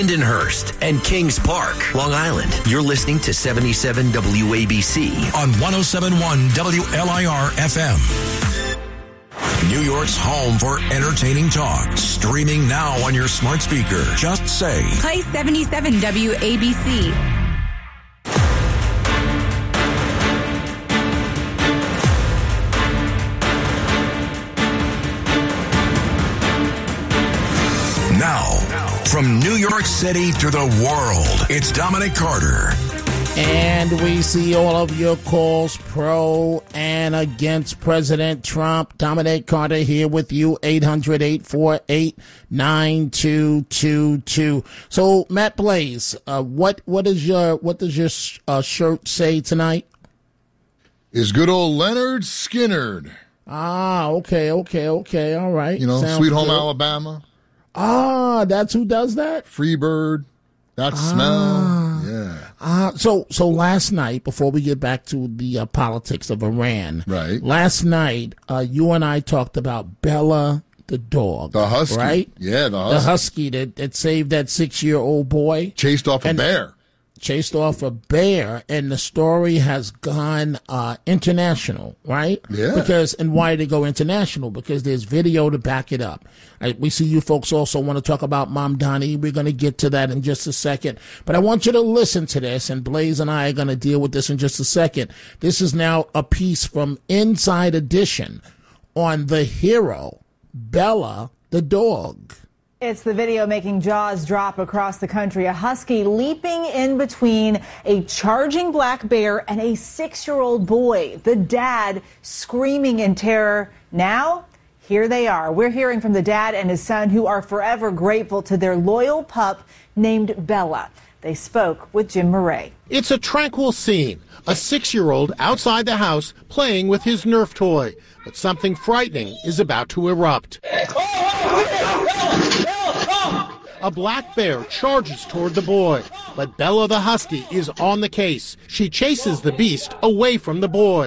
Lindenhurst and Kings Park, Long Island. You're listening to 77 WABC on 107.1 WLIR FM. New York's home for entertaining talk. Streaming now on your smart speaker. Just say, play 77 WABC. Now, from New York City to the world, it's Dominic Carter. And we see all of your calls pro and against President Trump. Dominic Carter here with you, 800-848-9222. So, Matt Blaze, what does your shirt say tonight? Is good old Leonard Skinnerd. Ah, okay, all right. You know, Sounds Sweet Home good. Alabama. Ah, that's who does that? Freebird. That smell. Yeah. So last night, before we get back to the politics of Iran, right? Last night, you and I talked about Bella the dog. The husky. Right? Yeah, the husky. The husky that saved that 6-year-old boy. Chased off a bear. And the story has gone international, right? Yeah. And why did it go international? Because there's video to back it up. We see you folks also want to talk about Mamdani. We're going to get to that in just a second. But I want you to listen to this, and Blaze and I are going to deal with this in just a second. This is now a piece from Inside Edition on the hero, Bella the dog. It's the video making jaws drop across the country. A husky leaping in between a charging black bear and a 6-year-old boy. The dad screaming in terror. Now, here they are. We're hearing from the dad and his son, who are forever grateful to their loyal pup named Bella. They spoke with Jim Murray. It's a tranquil scene. A 6-year-old outside the house playing with his Nerf toy. But something frightening is about to erupt. A black bear charges toward the boy, but Bella the husky is on the case. She chases the beast away from the boy.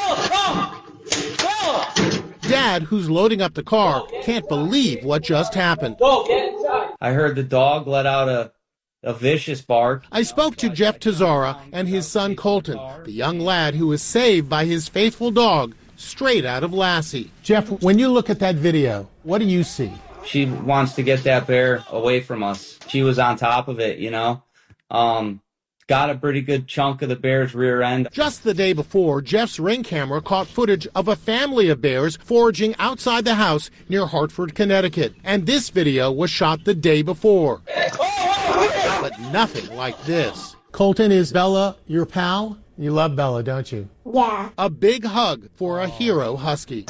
Dad, who's loading up the car, can't believe what just happened. I heard the dog let out a vicious bark. I spoke to Jeff Tazara and his son Colton, the young lad who was saved by his faithful dog straight out of Lassie. Jeff, when you look at that video, what do you see? She wants to get that bear away from us. She was on top of it, you know. Got a pretty good chunk of the bear's rear end. Just the day before, Jeff's Ring camera caught footage of a family of bears foraging outside the house near Hartford, Connecticut. And this video was shot the day before. But nothing like this. Colton, is Bella your pal? You love Bella, don't you? Yeah. A big hug for a hero husky.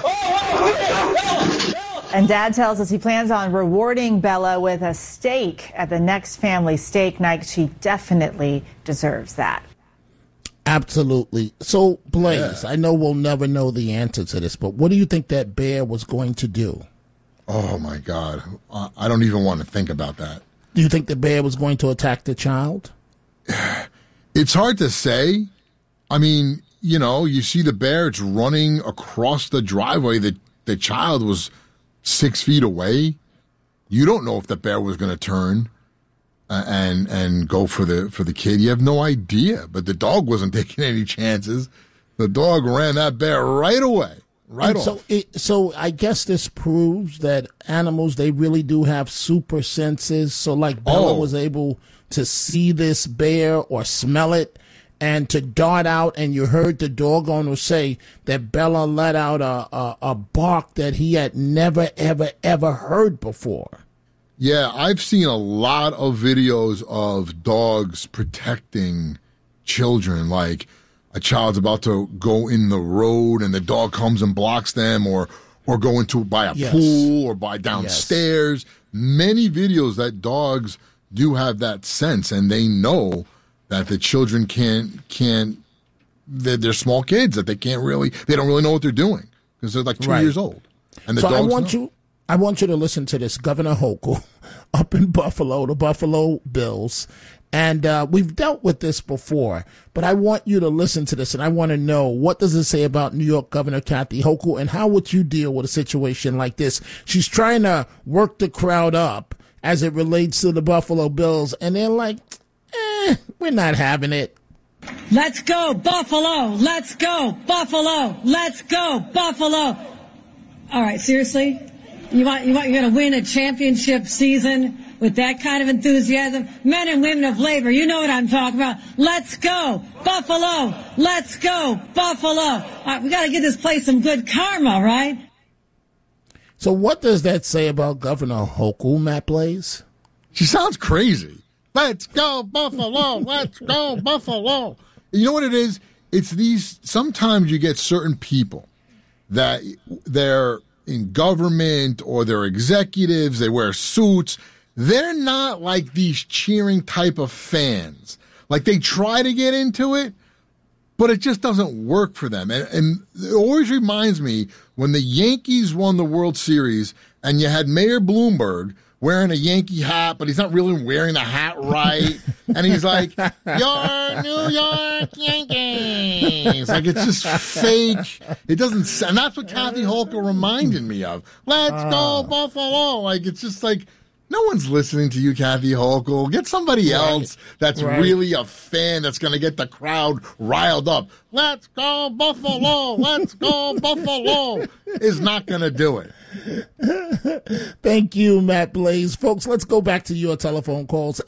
And Dad tells us he plans on rewarding Bella with a steak at the next family steak night. She definitely deserves that. Absolutely. So, Blaze, I know we'll never know the answer to this, but what do you think that bear was going to do? Oh, my God. I don't even want to think about that. Do you think the bear was going to attack the child? It's hard to say. I mean, you know, you see the bear, it's running across the driveway. The child was 6 feet away. You don't know if the bear was going to turn and go for the kid. You have no idea. But the dog wasn't taking any chances. The dog ran that bear right away, right off. So I guess this proves that animals, they really do have super senses. So like Bella was able to see this bear or smell it and to dart out, and you heard the dog owner say that Bella let out a bark that he had never, ever, ever heard before. Yeah, I've seen a lot of videos of dogs protecting children, like a child's about to go in the road and the dog comes and blocks them, or go into by a pool or by downstairs. Yes. Many videos that dogs do have that sense, and they know that the children can't they're small kids, that they don't really know what they're doing because they're like 2 years old. And the dogs I want you to listen to this. Governor Hochul up in Buffalo, the Buffalo Bills. And we've dealt with this before, but I want you to listen to this, and I want to know, what does it say about New York Governor Kathy Hochul, and how would you deal with a situation like this? She's trying to work the crowd up, as it relates to the Buffalo Bills, and they're like, we're not having it. Let's go, Buffalo! Let's go, Buffalo! Let's go, Buffalo! All right, seriously? You're going to win a championship season with that kind of enthusiasm? Men and women of labor, you know what I'm talking about. Let's go, Buffalo! Let's go, Buffalo! All right, we got to give this place some good karma, right? So what does that say about Governor Hochul, Matt Blaze? She sounds crazy. Let's go, Buffalo. Let's go, Buffalo. You know what it is? It's these, sometimes you get certain people that they're in government or they're executives, they wear suits. They're not like these cheering type of fans. Like they try to get into it, but it just doesn't work for them. And it always reminds me when the Yankees won the World Series and you had Mayor Bloomberg wearing a Yankee hat, but he's not really wearing the hat right. And he's like, "Your New York Yankees." Like, it's just fake. It doesn't, and that's what Kathy Hochul reminded me of. Let's go, Buffalo. Like, it's just like, no one's listening to you, Kathy Hochul. Get somebody else that's really a fan that's going to get the crowd riled up. Let's go, Buffalo. Let's go, Buffalo. Is not going to do it. Thank you, Matt Blaze. Folks, let's go back to your telephone calls,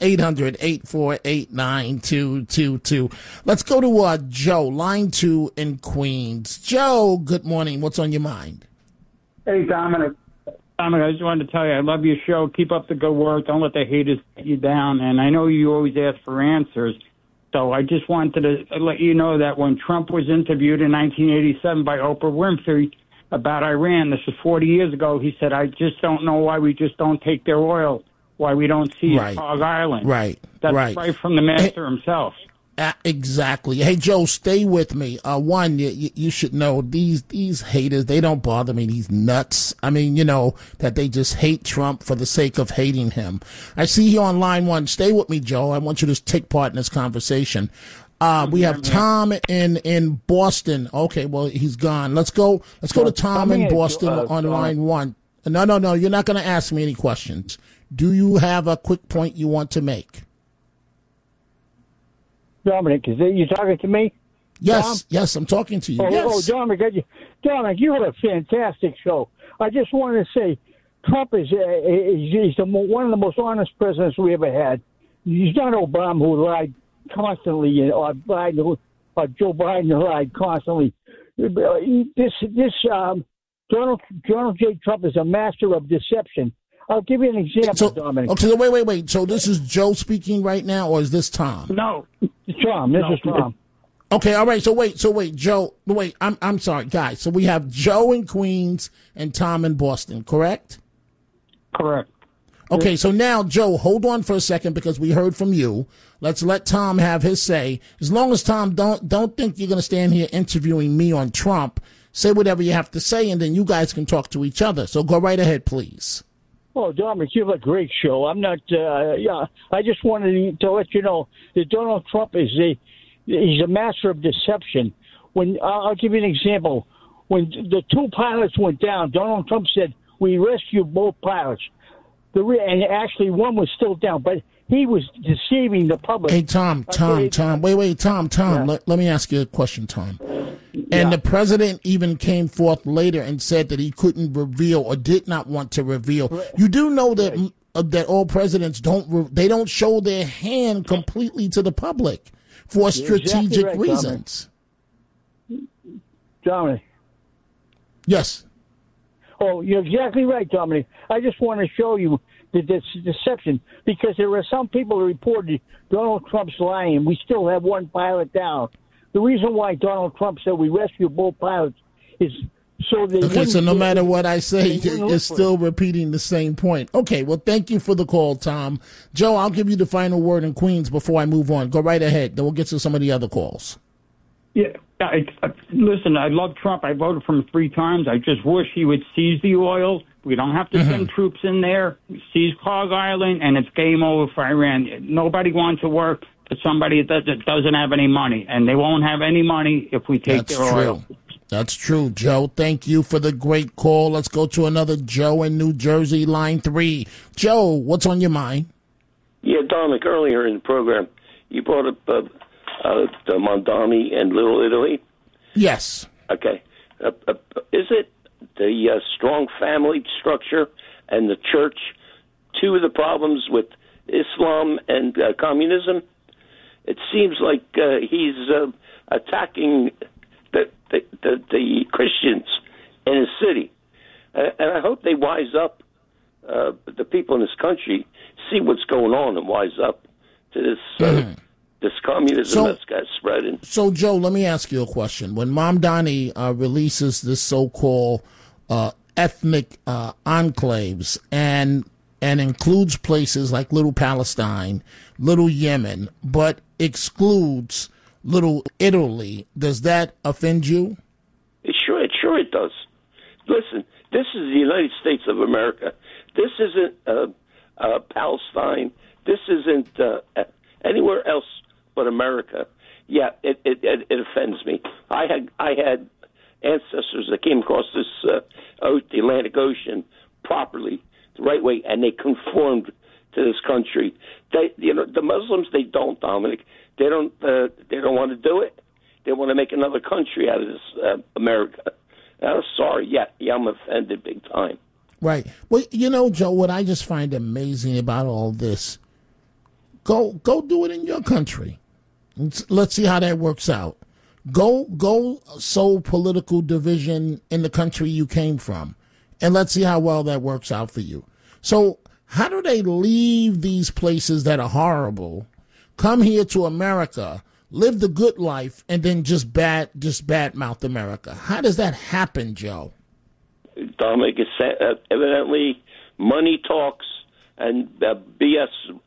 800-848-9222. Let's go to Joe, line 2 in Queens. Joe, good morning. What's on your mind? Hey, Dominic, I just wanted to tell you, I love your show. Keep up the good work. Don't let the haters get you down. And I know you always ask for answers. So I just wanted to let you know that when Trump was interviewed in 1987 by Oprah Winfrey about Iran, this was 40 years ago, he said, "I just don't know why we just don't take their oil, why we don't see Hog Island." Right. That's right from the master himself. Exactly. Hey, Joe, stay with me. One, you should know these haters, they don't bother me, these nuts. I mean, you know, that they just hate Trump for the sake of hating him. I see you on line 1. Stay with me, Joe. I want you to take part in this conversation. We have Tom in Boston. Okay, well, he's gone. Let's go to Tom in Boston on line 1. No, you're not going to ask me any questions. Do you have a quick point you want to make? Dominic, is you talking to me? Yes, yes, I'm talking to you. Yes. Dominic, you have a fantastic show. I just wanted to say, Trump is one of the most honest presidents we ever had. He's not Obama, who lied constantly, or Joe Biden, who lied constantly. Donald J. Trump is a master of deception. I'll give you an example, Dominic. Okay, so wait. So this is Joe speaking right now, or is this Tom? No, it's Tom. This is Tom. Okay, all right. So wait, Joe. Wait, I'm sorry, guys. So we have Joe in Queens and Tom in Boston, correct? Correct. Okay, so now, Joe, hold on for a second because we heard from you. Let's let Tom have his say. As long as Tom don't think you're going to stand here interviewing me on Trump, say whatever you have to say, and then you guys can talk to each other. So go right ahead, please. Oh, Dominic, you have a great show. I'm not. I just wanted to let you know that Donald Trump he's a master of deception. When I'll give you an example. When the 2 pilots went down, Donald Trump said, "We rescued both pilots." And actually, one was still down, but he was deceiving the public. Hey, Tom. Wait, Tom. Yeah. Let me ask you a question, Tom. And the president even came forth later and said that he couldn't reveal or did not want to reveal. You do know that that all presidents don't show their hand completely to the public for strategic reasons. Dominic. Yes. Oh, you're exactly right, Dominic. I just want to show you this deception because there are some people who reported Donald Trump's lying. We still have 1 pilot down. The reason why Donald Trump said we rescued both pilots is so they Okay, so no matter what I say, you're still repeating the same point. Okay, well, thank you for the call, Tom. Joe, I'll give you the final word in Queens before I move on. Go right ahead. Then we'll get to some of the other calls. Yeah, listen, I love Trump. I voted for him 3 times. I just wish he would seize the oil. We don't have to send troops in there. Seize Hog Island, and it's game over for Iran. Nobody wants to work for somebody that doesn't have any money, and they won't have any money if we take their oil. That's true, Joe. Thank you for the great call. Let's go to another Joe in New Jersey, line 3. Joe, what's on your mind? Yeah, Dominic, earlier in the program, you brought up the Mondami and Little Italy. Yes. Okay. Is it the strong family structure and the church two of the problems with Islam and communism? It seems like he's attacking the Christians in his city. And I hope they wise up, the people in this country, see what's going on and wise up to this communism that's got spreading. So, Joe, let me ask you a question. When Mamdani releases this so-called ethnic enclaves and includes places like Little Palestine, Little Yemen, but excludes Little Italy, does that offend you? Sure it does. Listen, this is the United States of America. This isn't Palestine. This isn't anywhere else but America. Yeah, it offends me. I had ancestors that came across this the Atlantic Ocean properly, the right way, and they conformed to this country. The Muslims, they don't, Dominic. They don't want to do it. They want to make another country out of this America. I'm sorry. Yeah, I'm offended big time. Right. Well, Joe, what I just find amazing about all this, go do it in your country. Let's see how that works out. Go sow political division in the country you came from, and let's see how well that works out for you. So how do they leave these places that are horrible, come here to America, live the good life, and then just badmouth America? How does that happen, Joe? Dominic, it's evidently money talks and BS.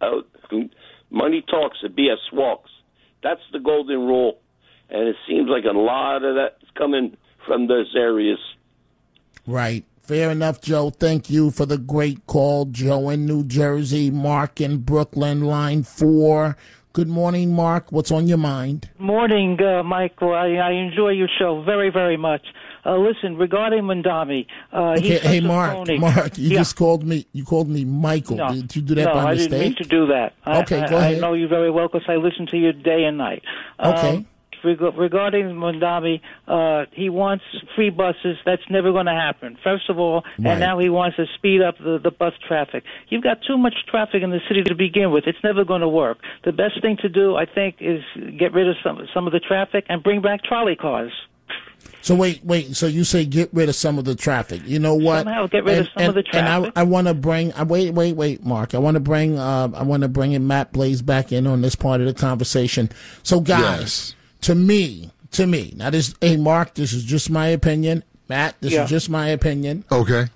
Money talks and BS walks. That's the golden rule, and it seems like a lot of that's coming from those areas. Right. Fair enough, Joe. Thank you for the great call. Joe in New Jersey, Mark in Brooklyn, line 4. Good morning, Mark. What's on your mind? Morning, Michael. I enjoy your show very, very much. Listen, regarding Mondami, okay, hey, Mark, you just called me. You called me Michael. No, did you do that by mistake? No, I didn't mean to do that. Okay, go ahead. I know you very well because I listen to you day and night. Okay. Regarding Mondami, he wants free buses. That's never going to happen. First of all, right. And now he wants to speed up the bus traffic. You've got too much traffic in the city to begin with. It's never going to work. The best thing to do, I think, is get rid of some of the traffic and bring back trolley cars. So wait. So you say get rid of some of the traffic? You know what? Somehow get rid of some of the traffic. And I want to bring. Wait, Mark. I want to bring. I want to bring in Matt Blaze back in on this part of the conversation. So guys. Yes. To me, now hey Mark, this is just my opinion. Matt, this is just my opinion. Okay.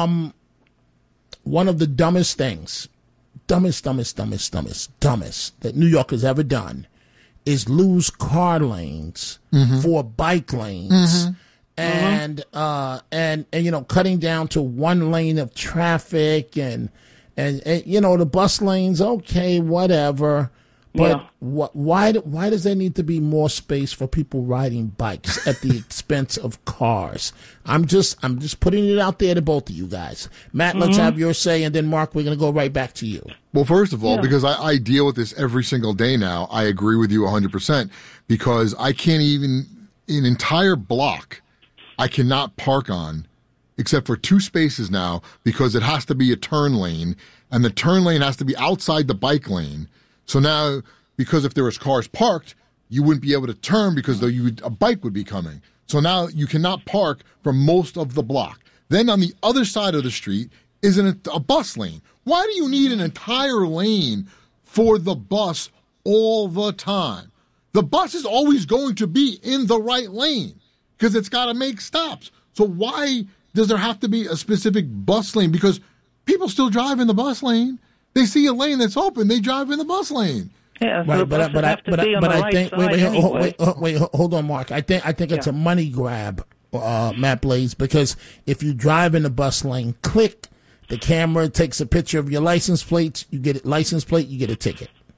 One of the dumbest things, dumbest that New York has ever done is lose car lanes for bike lanes. And cutting down to one lane of traffic and the bus lanes, okay, whatever. But why does there need to be more space for people riding bikes at the expense of cars? I'm just putting it out there to both of you guys. Matt, let's have your say, and then Mark, we're going to go right back to you. Well, first of all, because I deal with this every single day now, I agree with you 100% because I can't even, an entire block, I cannot park on except for 2 spaces now because it has to be a turn lane, and the turn lane has to be outside the bike lane. So now, because if there was cars parked, you wouldn't be able to turn because a bike would be coming. So now you cannot park for most of the block. Then on the other side of the street is a bus lane. Why do you need an entire lane for the bus all the time? The bus is always going to be in the right lane because it's got to make stops. So why does there have to be a specific bus lane? Because people still drive in the bus lane. They see a lane that's open, they drive in the bus lane. Yeah, so I think wait, hold on, Mark. I think it's a money grab, Matt Blaze, because if you drive in the bus lane, the camera takes a picture of your license plate, you get a ticket.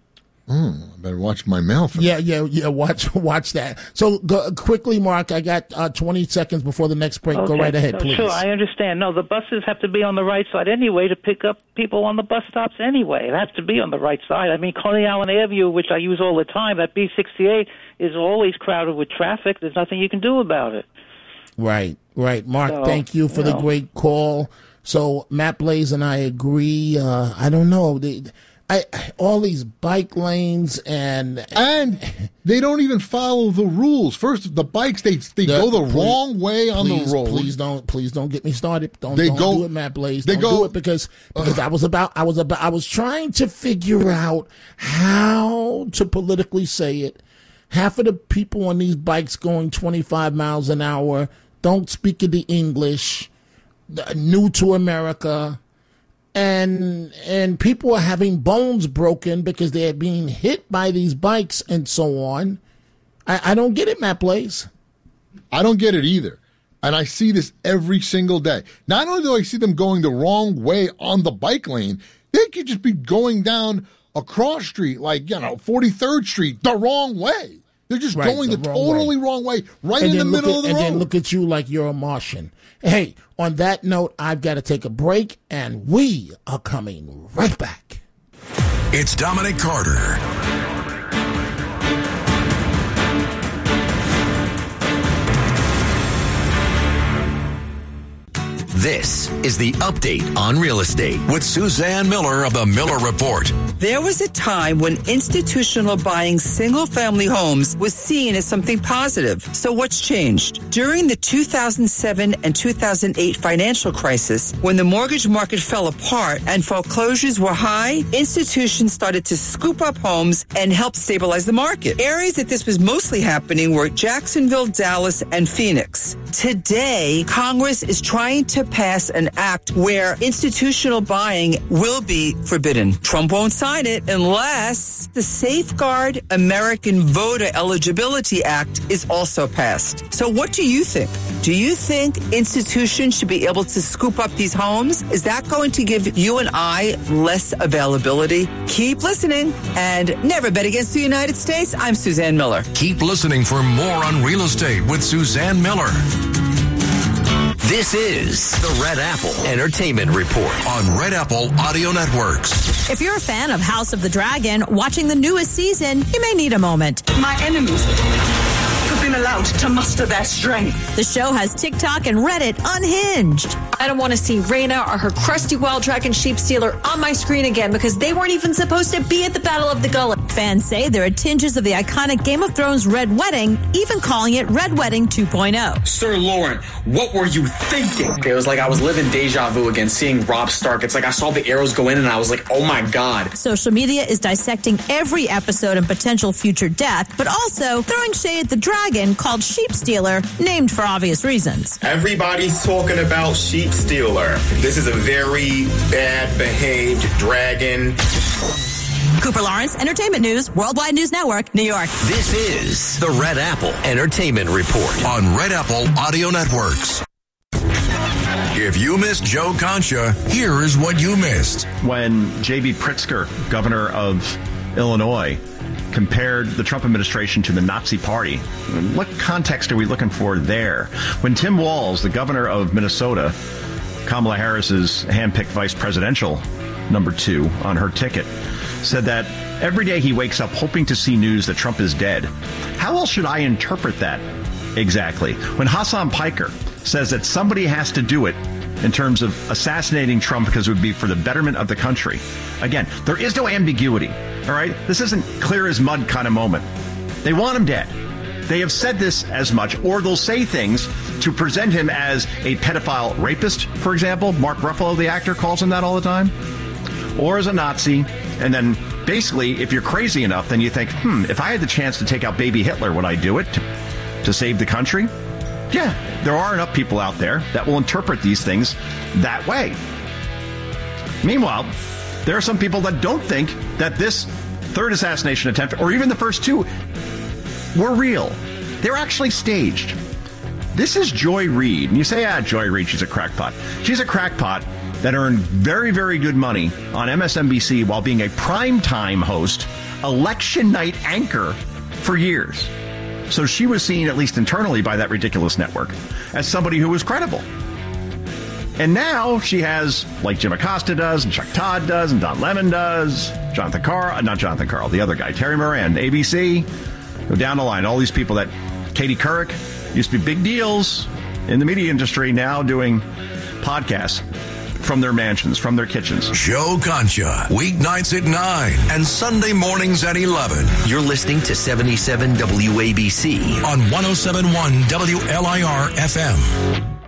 I better watch my mail for that. Yeah. Watch that. So quickly, Mark, I got 20 seconds before the next break. Okay. Go right ahead, please. Sure, I understand. No, the buses have to be on the right side anyway to pick up people on the bus stops anyway. It has to be on the right side. I mean, Coney Island Avenue, which I use all the time, that B68 is always crowded with traffic. There's nothing you can do about it. Right. Mark, thank you for the great call. So Matt Blaze and I agree. I don't know. All these bike lanes and they don't even follow the rules. First, the bikes they go the wrong way on the road. Please don't get me started. Don't do it, Matt Blaze. Don't do it because I was trying to figure out how to politically say it. Half of the people on these bikes going 25 miles an hour don't speak the English, new to America. And people are having bones broken because they're being hit by these bikes and so on. I don't get it, Matt Blaze. I don't get it either. And I see this every single day. Not only do I see them going the wrong way on the bike lane, they could just be going down a cross street, like, 43rd Street, the wrong way. They're just going the totally wrong way, right in the middle of the road. And then look at you like you're a Martian. Hey, on that note, I've got to take a break, and we are coming right back. It's Dominic Carter. This is the Update on Real Estate with Suzanne Miller of the Miller Report. There was a time when institutional buying single-family homes was seen as something positive. So what's changed? During the 2007 and 2008 financial crisis, when the mortgage market fell apart and foreclosures were high, institutions started to scoop up homes and help stabilize the market. Areas that this was mostly happening were Jacksonville, Dallas, and Phoenix. Today, Congress is trying to pass an act where institutional buying will be forbidden. Trump won't sign it unless the Safeguard American Voter Eligibility Act is also passed. So what do you think? Do you think institutions should be able to scoop up these homes? Is that going to give you and I less availability? Keep listening and never bet against the United States. I'm Suzanne Miller. Keep listening for more on real estate with Suzanne Miller. This is the Red Apple Entertainment Report on Red Apple Audio Networks. If you're a fan of House of the Dragon, watching the newest season, you may need a moment. My enemies have been allowed to muster their strength. The show has TikTok and Reddit unhinged. I don't want to see Rhaena or her crusty wild dragon sheep stealer on my screen again because they weren't even supposed to be at the Battle of the Gullet. Fans say there are tinges of the iconic Game of Thrones Red Wedding, even calling it Red Wedding 2.0. Sir Lauren, what were you thinking? It was like I was living deja vu again, seeing Robb Stark. It's like I saw the arrows go in and I was like, oh my God. Social media is dissecting every episode and potential future death, but also throwing shade at the dragon called Sheep Stealer, named for obvious reasons. Everybody's talking about Sheep Stealer. This is a very bad behaved dragon. Cooper Lawrence, Entertainment News, Worldwide News Network, New York. This is the Red Apple Entertainment Report on Red Apple Audio Networks. If you missed Joe Concha, here is what you missed. When J.B. Pritzker, governor of Illinois, compared the Trump administration to the Nazi Party. What context are we looking for there? When Tim Walz, the governor of Minnesota, Kamala Harris's handpicked vice presidential number 2 on her ticket, said that every day he wakes up hoping to see news that Trump is dead. How else should I interpret that exactly? When Hassan Piker says that somebody has to do it in terms of assassinating Trump because it would be for the betterment of the country. Again, there is no ambiguity, all right? This isn't clear as mud kind of moment. They want him dead. They have said this as much, or they'll say things to present him as a pedophile rapist, for example. Mark Ruffalo, the actor, calls him that all the time. Or as a Nazi. And then basically, if you're crazy enough, then you think, if I had the chance to take out baby Hitler, would I do it to save the country? Yeah, there are enough people out there that will interpret these things that way. Meanwhile, there are some people that don't think that this third assassination attempt, or even the first 2, were real. They're actually staged. This is Joy Reid. And you say, Joy Reid, she's a crackpot. She's a crackpot that earned very, very good money on MSNBC while being a primetime host election night anchor for years. So she was seen, at least internally, by that ridiculous network as somebody who was credible. And now she has, like Jim Acosta does, and Chuck Todd does, and Don Lemon does, not Jonathan Karl, the other guy, Terry Moran, ABC, go down the line, all these people that Katie Couric used to be big deals in the media industry, now doing podcasts from their mansions, from their kitchens. Joe Concha, weeknights at 9 and Sunday mornings at 11. You're listening to 77 WABC on 107.1 WLIR FM.